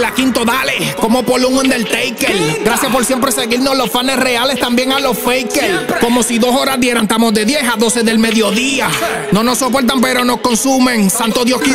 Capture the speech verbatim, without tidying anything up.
La quinto, dale, como por un Undertaker. Gracias por siempre seguirnos, los fans reales, también a los fakers. Como si dos horas dieran, estamos de diez a doce del mediodía. No nos soportan, pero nos consumen. Santo Dios,